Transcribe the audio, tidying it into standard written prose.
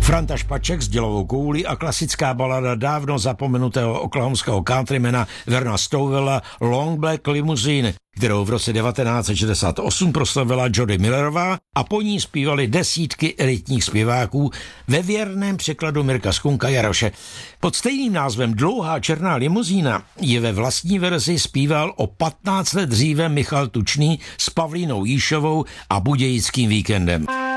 Franta Špaček s dělovou koulí a klasická balada dávno zapomenutého oklahomského countrymana Verna Stowella Long Black Limousine, kterou v roce 1968 proslavila Jody Millerová a po ní zpívali desítky elitních zpěváků ve věrném překladu Mirka Skunka Jaroše. Pod stejným názvem Dlouhá černá limuzína je ve vlastní verzi zpíval o 15 let dříve Michal Tučný s Pavlínou Jíšovou a Budějickým víkendem.